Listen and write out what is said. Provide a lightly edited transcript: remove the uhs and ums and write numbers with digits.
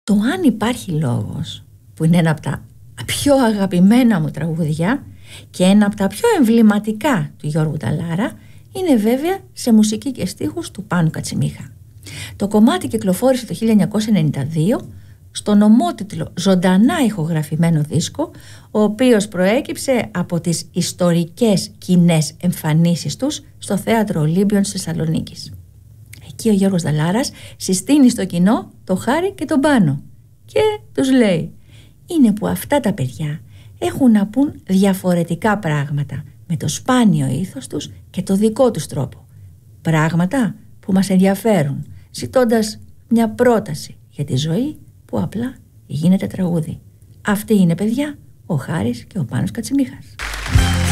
Το «Αν υπάρχει λόγος», που είναι ένα από τα πιο αγαπημένα μου τραγούδια και ένα από τα πιο εμβληματικά του Γιώργου Νταλάρα, είναι βέβαια σε μουσική και στίχους του Πάνου Κατσιμίχα. Το κομμάτι κυκλοφόρησε το 1992 στον ομότιτλο ζωντανά ηχογραφημένο δίσκο, ο οποίος προέκυψε από τις ιστορικές κοινές εμφανίσεις τους στο Θέατρο Ολύμπιον της Θεσσαλονίκης. Εκεί ο Γιώργος Νταλάρας συστήνει στο κοινό το Χάρη και τον Πάνο και τους λέει: είναι που αυτά τα παιδιά έχουν να πούν διαφορετικά πράγματα, με το σπάνιο ήθος τους και το δικό τους τρόπο. Πράγματα που μας ενδιαφέρουν, ζητώντας μια πρόταση για τη ζωή που απλά γίνεται τραγούδι. Αυτή είναι, παιδιά, ο Χάρης και ο Πάνος Κατσιμίχας.